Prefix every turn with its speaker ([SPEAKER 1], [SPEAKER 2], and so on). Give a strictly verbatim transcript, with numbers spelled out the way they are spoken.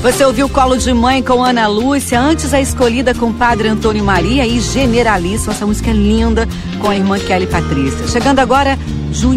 [SPEAKER 1] Você ouviu Colo de Mãe com Ana Lúcia, antes A Escolhida com Padre Antônio Maria e Generalíssimo, essa música é linda, com a irmã Kelly Patrícia. Chegando agora